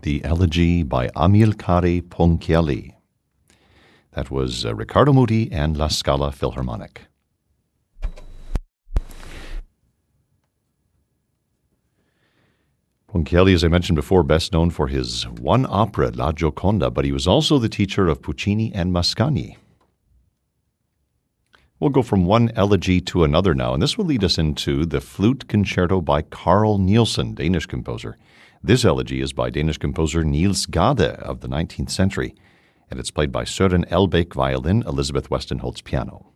the Elegy by Amilcare Ponchielli. That was Riccardo Muti and La Scala Philharmonic. Ponchielli, as I mentioned before, best known for his one opera, La Gioconda, but he was also the teacher of Puccini and Mascagni. We'll go from one elegy to another now, and this will lead us into the Flute Concerto by Carl Nielsen, Danish composer. This elegy is by Danish composer Niels Gade of the 19th century, and it's played by Søren Elbæk violin, Elizabeth Westenholz piano.